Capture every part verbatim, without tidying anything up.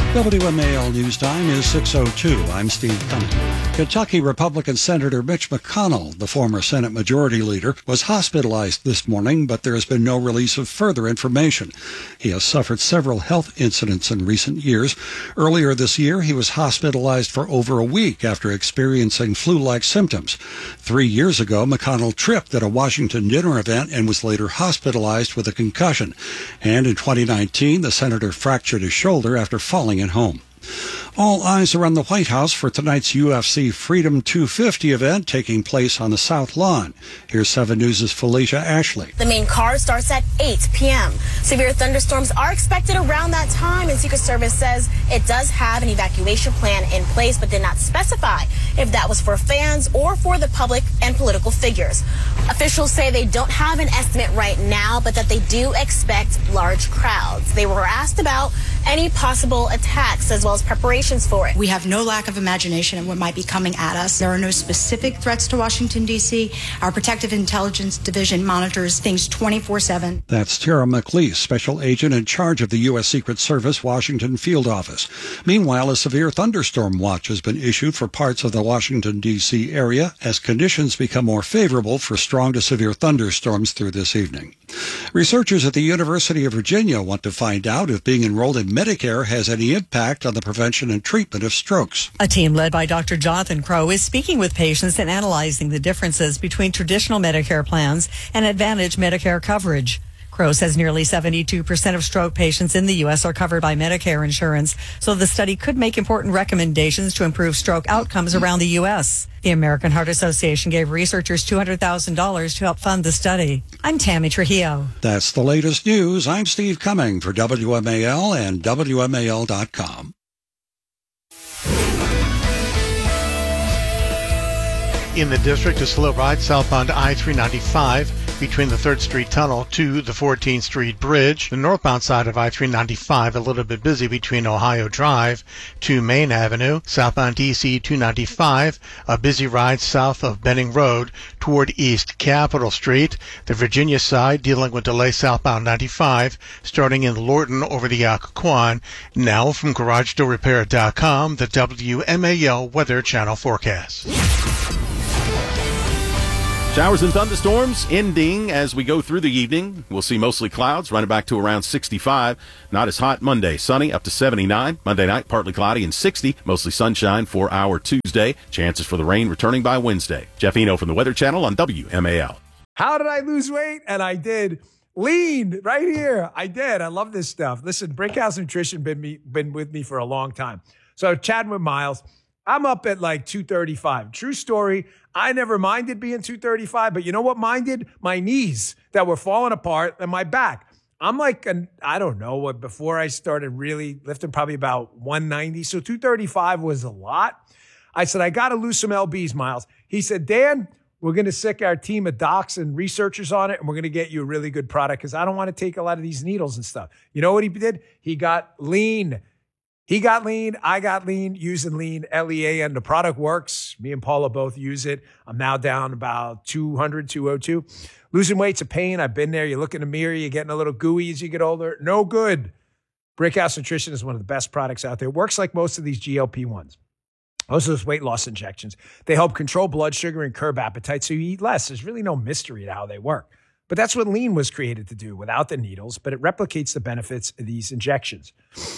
W M A L News Time is six oh two. I'm Steve Cumming. Kentucky Republican Senator Mitch McConnell, the former Senate Majority Leader, was hospitalized this morning, but there has been no release of further information. He has suffered several health incidents in recent years. Earlier this year, he was hospitalized for over a week after experiencing flu-like symptoms. Three years ago, McConnell tripped at a Washington dinner event and was later hospitalized with a concussion. And in twenty nineteen, the senator fractured his shoulder after falling at home. All eyes are on the White House for tonight's U F C Freedom two fifty event taking place on the South Lawn. Here's seven News' Felicia Ashley. The main card starts at eight p.m. Severe thunderstorms are expected around that time, and Secret Service says it does have an evacuation plan in place, but did not specify if that was for fans or for the public and political figures. Officials say they don't have an estimate right now, but that they do expect large crowds. They were asked about any possible attacks as well as preparations for it. We have no lack of imagination of what might be coming at us. There are no specific threats to Washington, D C Our Protective Intelligence Division monitors things twenty-four seven. That's Tara McLeese, special agent in charge of the U S Secret Service Washington Field Office. Meanwhile, a severe thunderstorm watch has been issued for parts of the Washington, D C area as conditions become more favorable for strong to severe thunderstorms through this evening. Researchers at the University of Virginia want to find out if being enrolled in Medicare has any impact on the prevention and treatment of strokes. A team led by Doctor Jonathan Crow is speaking with patients and analyzing the differences between traditional Medicare plans and Advantage Medicare coverage. Crow says nearly seventy-two percent of stroke patients in the U S are covered by Medicare insurance, so the study could make important recommendations to improve stroke outcomes around the U S. The American Heart Association gave researchers two hundred thousand dollars to help fund the study. I'm Tammy Trujillo. That's the latest news. I'm Steve Cumming for W M A L and W M A L dot com. In the district, a slow ride southbound I three ninety-five between the third Street Tunnel to the fourteenth Street Bridge. The northbound side of I three ninety-five a little bit busy between Ohio Drive to Main Avenue. Southbound D C two ninety-five, a busy ride south of Benning Road toward East Capitol Street. The Virginia side dealing with delay southbound ninety-five starting in Lorton over the Occoquan. Now from Garage Door Repair dot com, the W M A L Weather Channel forecast. Showers and thunderstorms ending as we go through the evening. We'll see mostly clouds, running back to around sixty-five. Not as hot Monday. Sunny up to seventy-nine. Monday night, partly cloudy and sixty. Mostly sunshine for our Tuesday. Chances for the rain returning by Wednesday. Jeff Eno from the Weather Channel on W M A L. How did I lose weight? And I did. Lean right here. I did. I love this stuff. Listen, Brickhouse Nutrition been me been with me for a long time. So chatting with Miles, I'm up at like two thirty-five. True story. I never minded being two thirty-five, but you know what minded? My knees that were falling apart and my back. I'm like, an, I don't know, what before I started really lifting, probably about one ninety. So two thirty-five was a lot. I said, I got to lose some L Bs, Miles. He said, Dan, we're going to sick our team of docs and researchers on it, and we're going to get you a really good product because I don't want to take a lot of these needles and stuff. You know what he did? He got lean. He got lean. I got lean using lean, L E A N. The product works. Me and Paula both use it. I'm now down about two hundred, two oh two. Losing weight's a pain. I've been there. You look in the mirror, you're getting a little gooey as you get older. No good. Brickhouse Nutrition is one of the best products out there. It works like most of these G L P ones. Most of those weight loss injections. They help control blood sugar and curb appetite so you eat less. There's really no mystery to how they work. But that's what lean was created to do without the needles, but it replicates the benefits of these injections.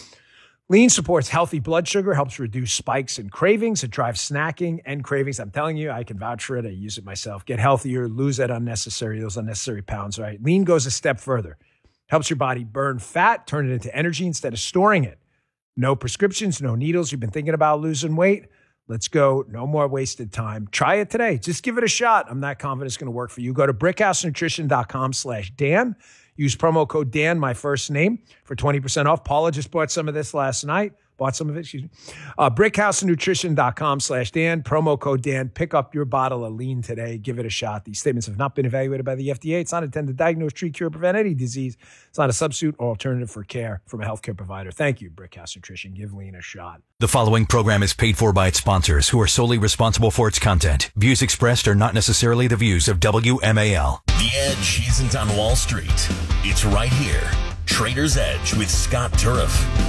Lean supports healthy blood sugar, helps reduce spikes and cravings. It drives snacking and cravings. I'm telling you, I can vouch for it. I use it myself. Get healthier, lose that unnecessary, those unnecessary pounds, right? Lean goes a step further. Helps your body burn fat, turn it into energy instead of storing it. No prescriptions, no needles. You've been thinking about losing weight? Let's go. No more wasted time. Try it today. Just give it a shot. I'm not confident it's going to work for you. Go to brickhousenutrition.com slash Dan. Use promo code Dan, my first name, for twenty percent off. Paula just bought some of this last night. Bought some of it, excuse me. Uh, brickhousenutrition.com slash Dan. Promo code Dan. Pick up your bottle of lean today. Give it a shot. These statements have not been evaluated by the F D A. It's not intended to diagnose, treat, cure, prevent any disease. It's not a substitute or alternative for care from a healthcare provider. Thank you, Brickhouse Nutrition. Give lean a shot. The following program is paid for by its sponsors, who are solely responsible for its content. Views expressed are not necessarily the views of W M A L. The Edge isn't on Wall Street. It's right here. Trader's Edge with Scott Turf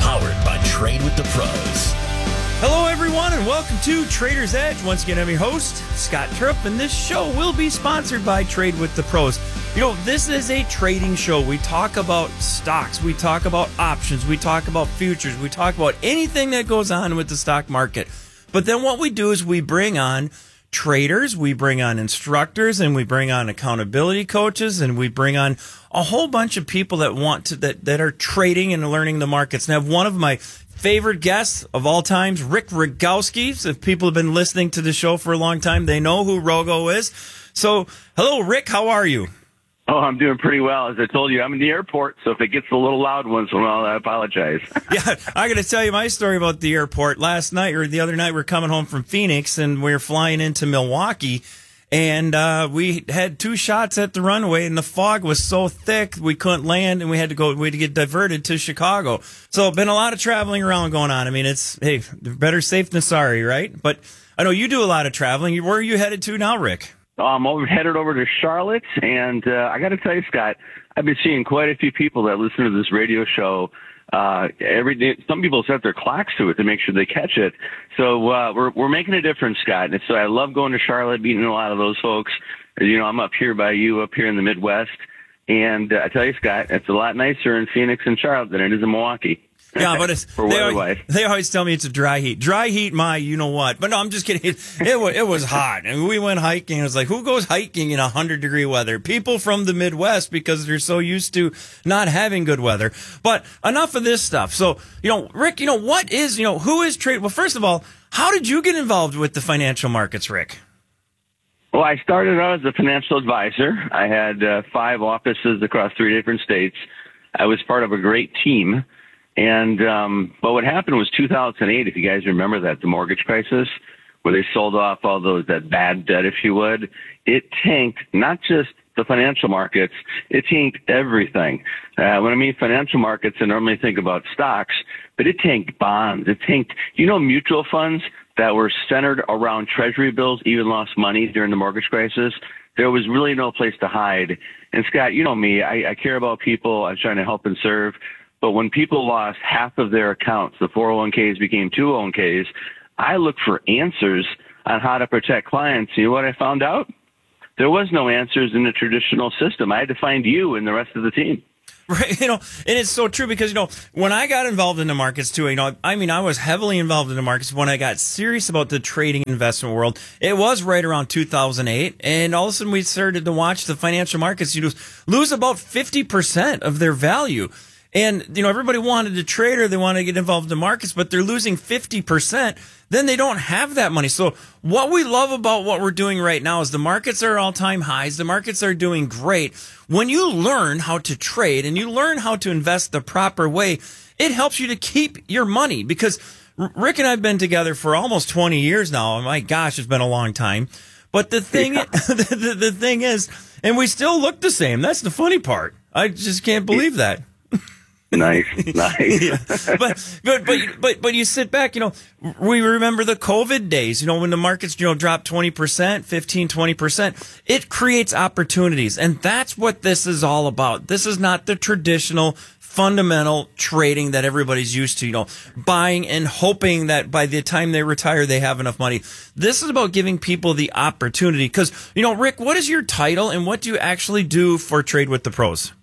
Powered by Trade with the Pros. Hello, everyone, and welcome to Trader's Edge. Once again, I'm your host, Scott Trupp, and this show will be sponsored by Trade with the Pros. You know, this is a trading show. We talk about stocks, we talk about options, we talk about futures, we talk about anything that goes on with the stock market. But then what we do is we bring on traders, we bring on instructors, and we bring on accountability coaches, and we bring on a whole bunch of people that want to that, that are trading and learning the markets. And I have one of my favorite guests of all times, Rick Rogowski. If people have been listening to the show for a long time, they know who Rogo is. So, hello, Rick. How are you? Oh, I'm doing pretty well. As I told you, I'm in the airport, so if it gets a little loud once in a while, I apologize. Yeah, I got to tell you my story about the airport. Last night, or the other night, we were coming home from Phoenix, and we were flying into Milwaukee, and uh, we had two shots at the runway, and the fog was so thick we couldn't land, and we had to go. We had to get diverted to Chicago. So, been a lot of traveling around going on. I mean, it's hey, better safe than sorry, right? But I know you do a lot of traveling. Where are you headed to now, Rick? I'm over, headed over to Charlotte, and uh, I got to tell you, Scott, I've been seeing quite a few people that listen to this radio show uh, every day. Some people set their clocks to it to make sure they catch it. So uh, we're we're making a difference, Scott. And so I love going to Charlotte, meeting a lot of those folks. You know, I'm up here by you, up here in the Midwest, and uh, I tell you, Scott, it's a lot nicer in Phoenix and Charlotte than it is in Milwaukee. Yeah, but it's, For they, always, always, they always tell me it's a dry heat. Dry heat, my, you know what. But no, I'm just kidding. It, it, was, it was hot. And we went hiking. It was like, who goes hiking in one hundred degree weather? People from the Midwest, because they're so used to not having good weather. But enough of this stuff. So, you know, Rick, you know, what is, you know, who is trade? Well, first of all, how did you get involved with the financial markets, Rick? Well, I started out as a financial advisor. I had uh, five offices across three different states. I was part of a great team. And, um, but what happened was two thousand eight, if you guys remember that, the mortgage crisis, where they sold off all those, that bad debt, if you would, it tanked not just the financial markets, it tanked everything. Uh, when I mean financial markets, I normally think about stocks, but it tanked bonds. It tanked, you know, mutual funds that were centered around treasury bills even lost money during the mortgage crisis. There was really no place to hide. And Scott, you know me, I, I care about people. I'm trying to help and serve. But when people lost half of their accounts, the four oh one k's became two oh one k's, I looked for answers on how to protect clients. You know what I found out? There was no answers in the traditional system. I had to find you and the rest of the team. Right, you know, and it's so true because, you know, when I got involved in the markets too, you know, I mean, I was heavily involved in the markets when I got serious about the trading investment world. It was right around two thousand eight, and all of a sudden we started to watch the financial markets, you know, lose about fifty percent of their value. And, you know, everybody wanted to trade or they wanted to get involved in the markets, but they're losing fifty percent. Then they don't have that money. So what we love about what we're doing right now is the markets are all-time highs. The markets are doing great. When you learn how to trade and you learn how to invest the proper way, it helps you to keep your money. Because Rick and I have been together for almost twenty years now. My gosh, it's been a long time. But the thing, yeah. the, the, the thing is, and we still look the same. That's the funny part. I just can't believe that. Nice, nice. Yeah. But, but, but, but, but you sit back, you know, we remember the COVID days, you know, when the markets, you know, dropped twenty percent, fifteen, twenty percent. It creates opportunities. And that's what this is all about. This is not the traditional fundamental trading that everybody's used to, you know, buying and hoping that by the time they retire, they have enough money. This is about giving people the opportunity. Because, you know, Rick, what is your title and what do you actually do for Trade with the Pros?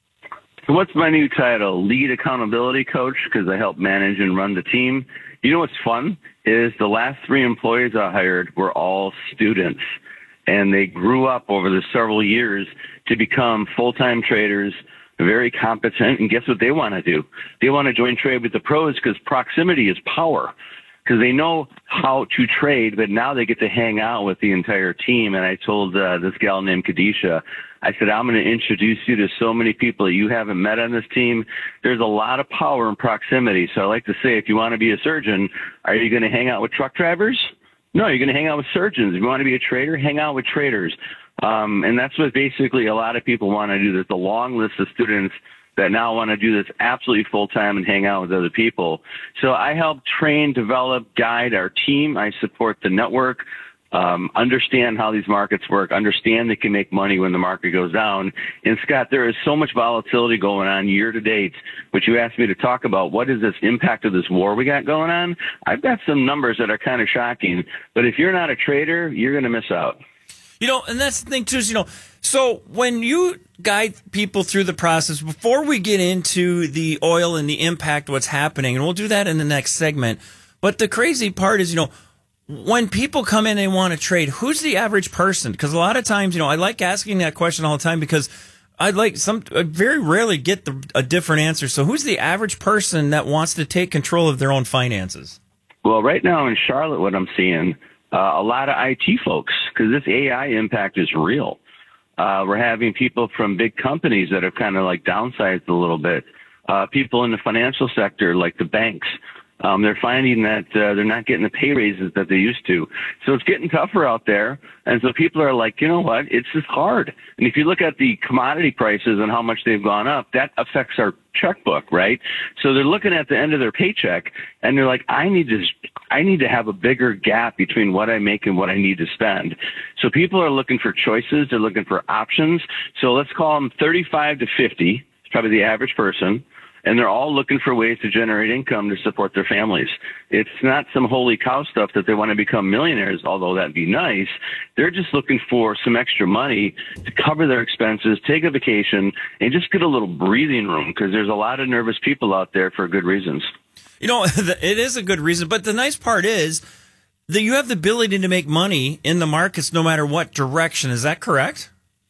So what's my new title? Lead accountability coach, because I help manage and run the team. You know what's fun is the last three employees I hired were all students, and they grew up over the several years to become full-time traders, very competent, and guess what they want to do? They want to join Trade with the Pros because proximity is power, because they know how to trade, but now they get to hang out with the entire team. And I told uh, this gal named Kadisha, I said, I'm going to introduce you to so many people that you haven't met on this team. There's a lot of power in proximity. So I like to say, if you want to be a surgeon, are you going to hang out with truck drivers? No, you're going to hang out with surgeons. If you want to be a trader, hang out with traders. Um, and that's what basically a lot of people want to do. There's a long list of students that now want to do this absolutely full-time and hang out with other people. So I help train, develop, guide our team. I support the network. Um, understand how these markets work, understand they can make money when the market goes down. And Scott, there is so much volatility going on year to date, but you asked me to talk about what is this impact of this war we got going on. I've got some numbers that are kind of shocking, but if you're not a trader, you're going to miss out. You know, and that's the thing too, is, you know, so when you guide people through the process, before we get into the oil and the impact of what's happening, and we'll do that in the next segment, but the crazy part is, you know, when people come in and want to trade, who's the average person? Because a lot of times, you know, I like asking that question all the time because I'd like some, I very rarely get the, a different answer. So who's the average person that wants to take control of their own finances? Well, right now in Charlotte, what I'm seeing, uh, a lot of I T folks, because this A I impact is real. Uh, we're having people from big companies that have kind of like downsized a little bit. Uh, people in the financial sector, like the banks. Um, they're finding that uh, they're not getting the pay raises that they used to. So it's getting tougher out there. And so people are like, you know what? It's just hard. And if you look at the commodity prices and how much they've gone up, that affects our checkbook, right? So they're looking at the end of their paycheck and they're like, I need to, I need to have a bigger gap between what I make and what I need to spend. So people are looking for choices. They're looking for options. So let's call them thirty-five to fifty. It's probably the average person. And they're all looking for ways to generate income to support their families. It's not some holy cow stuff that they want to become millionaires, although that'd be nice. They're just looking for some extra money to cover their expenses, take a vacation, and just get a little breathing room because there's a lot of nervous people out there for good reasons. You know, it is a good reason. But the nice part is that you have the ability to make money in the markets no matter what direction. Is that correct?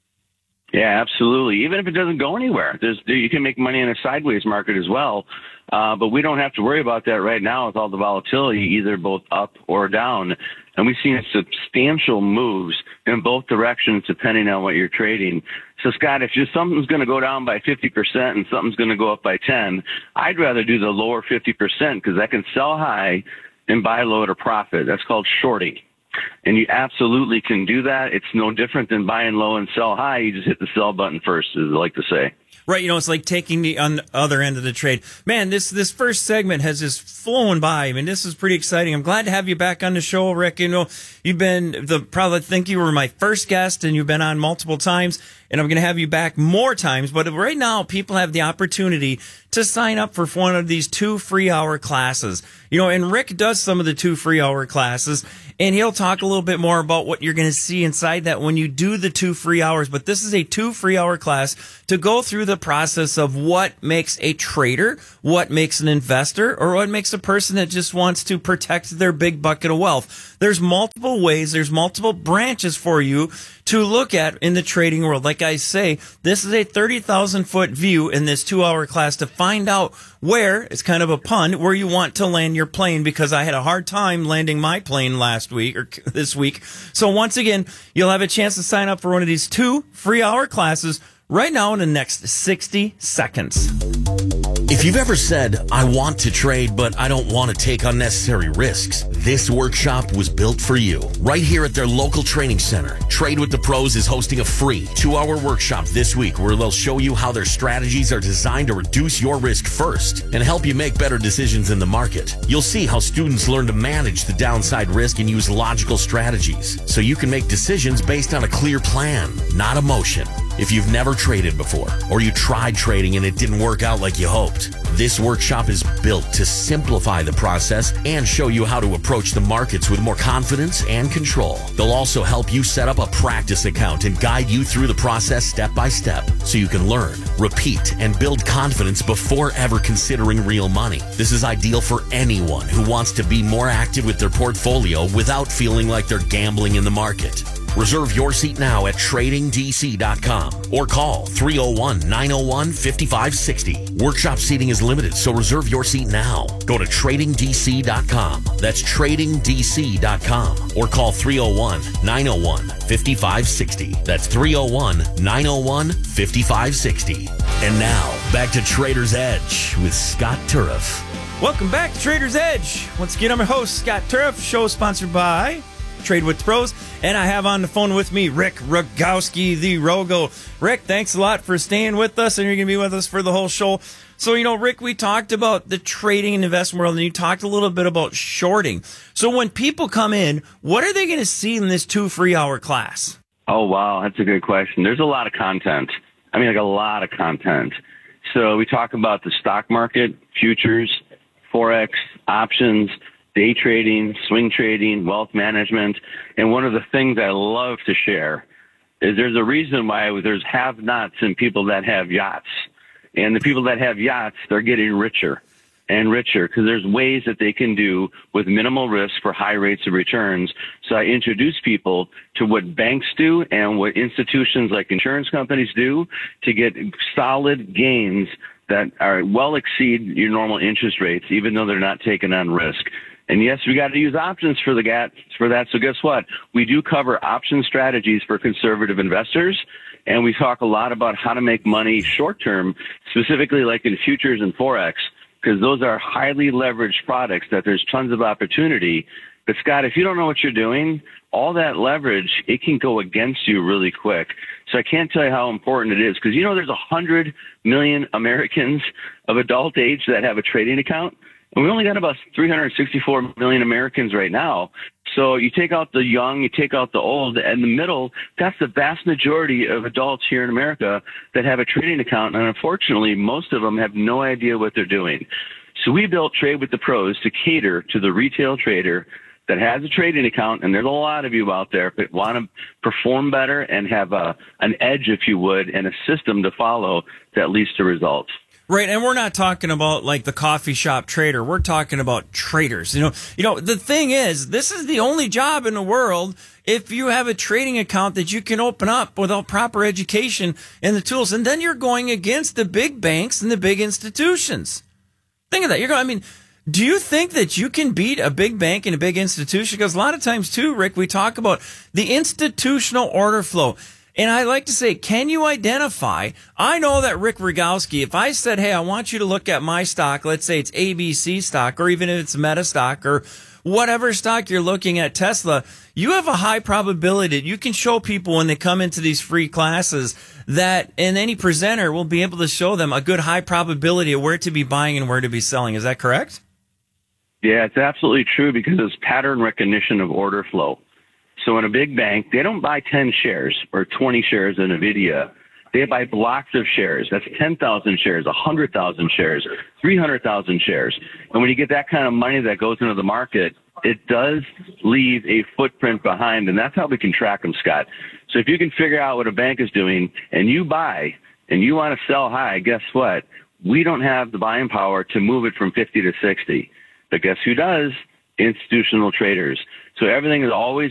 Yeah, absolutely. Even if it doesn't go anywhere, there's you can make money in a sideways market as well. Uh, but we don't have to worry about that right now with all the volatility, either both up or down. And we've seen substantial moves in both directions depending on what you're trading. So, Scott, if just something's going to go down by fifty percent and something's going to go up by ten, I'd rather do the lower fifty percent because I can sell high and buy low at a profit. That's called shorting. And you absolutely can do that. It's no different than buying low and sell high. You just hit the sell button first, as I like to say. Right, you know, it's like taking the on the other end of the trade. Man, this this first segment has just flown by. I mean, this is pretty exciting. I'm glad to have you back on the show, Rick. You know, you've been the probably think you were my first guest, and you've been on multiple times, and I'm going to have you back more times. But right now, people have the opportunity to sign up for one of these two free hour classes. You know, and Rick does some of the two free hour classes, and he'll talk a little bit more about what you're going to see inside that when you do the two free hours. But this is a two free hour class to go through the process of what makes a trader, what makes an investor, or what makes a person that just wants to protect their big bucket of wealth. There's multiple ways, there's multiple branches for you to look at in the trading world. Like I say, this is a thirty thousand foot view in this two hour class to find out where, it's kind of a pun, where you want to land your plane, because I had a hard time landing my plane last week or this week. So once again, you'll have a chance to sign up for one of these two free hour classes right now in the next sixty seconds. If you've ever said, I want to trade, but I don't want to take unnecessary risks, this workshop was built for you. Right here at their local training center, Trade with the Pros is hosting a free two-hour workshop this week where they'll show you how their strategies are designed to reduce your risk first and help you make better decisions in the market. You'll see how students learn to manage the downside risk and use logical strategies so you can make decisions based on a clear plan, not emotion. If you've never traded before, or you tried trading and it didn't work out like you hoped, this workshop is built to simplify the process and show you how to approach the markets with more confidence and control. They'll also help you set up a practice account and guide you through the process step by step so you can learn, repeat, and build confidence before ever considering real money. This is ideal for anyone who wants to be more active with their portfolio without feeling like they're gambling in the market. Reserve your seat now at trading d c dot com or call three oh one, nine oh one, five five six oh. Workshop seating is limited, so reserve your seat now. Go to trading d c dot com. That's trading d c dot com or call three oh one, nine oh one, five five six oh. That's three oh one, nine oh one, five five six oh. And now, back to Trader's Edge with Scott Turriff. Welcome back to Trader's Edge. Once again, I'm your host, Scott Turriff. Show sponsored by Trade with the Pros, and I have on the phone with me Rick Rogowski, the Rogo. Rick, thanks a lot for staying with us, and you're going to be with us for the whole show. So, you know, Rick, we talked about the trading and investment world, and you talked a little bit about shorting. So when people come in, what are they going to see in this two free hour class? Oh, wow. That's a good question. There's a lot of content. I mean, like a lot of content. So we talk about the stock market, futures, Forex, options, day trading, swing trading, wealth management. And one of the things I love to share is there's a reason why there's have-nots and people that have yachts. And the people that have yachts, they're getting richer and richer because there's ways that they can do with minimal risk for high rates of returns. So I introduce people to what banks do and what institutions like insurance companies do to get solid gains that are well exceed your normal interest rates, even though they're not taking on risk. And yes, we got to use options for the GAT for that. So guess what? We do cover option strategies for conservative investors. And we talk a lot about how to make money short term, specifically like in futures and Forex, because those are highly leveraged products that there's tons of opportunity. But Scott, if you don't know what you're doing, all that leverage, it can go against you really quick. So I can't tell you how important it is because, you know, there's one hundred million Americans of adult age that have a trading account. And we only got about three hundred sixty-four million Americans right now. So you take out the young, you take out the old, and the middle, that's the vast majority of adults here in America that have a trading account. And unfortunately, most of them have no idea what they're doing. So we built Trade with the Pros to cater to the retail trader that has a trading account. And there's a lot of you out there that want to perform better and have a, an edge, if you would, and a system to follow that leads to results. Right, and we're not talking about like the coffee shop trader. We're talking about traders. You know, you know, the thing is, this is the only job in the world if you have a trading account that you can open up without proper education and the tools, and then you're going against the big banks and the big institutions. Think of that. You're going. I mean, do you think that you can beat a big bank and a big institution? Because a lot of times, too, Rick, we talk about the institutional order flow. And I like to say, can you identify? I know that Rick Rogowski, if I said, hey, I want you to look at my stock, let's say it's A B C stock, or even if it's Meta stock, or whatever stock you're looking at, Tesla, you have a high probability that you can show people when they come into these free classes that, and any presenter will be able to show them a good high probability of where to be buying and where to be selling. Is that correct? Yeah, it's absolutely true because it's pattern recognition of order flow. So in a big bank, they don't buy ten shares or twenty shares in NVIDIA. They buy blocks of shares. That's ten thousand shares, one hundred thousand shares, three hundred thousand shares. And when you get that kind of money that goes into the market, it does leave a footprint behind. And that's how we can track them, Scott. So if you can figure out what a bank is doing and you buy and you want to sell high, guess what? We don't have the buying power to move it from fifty to sixty. But guess who does? Institutional traders. So everything is always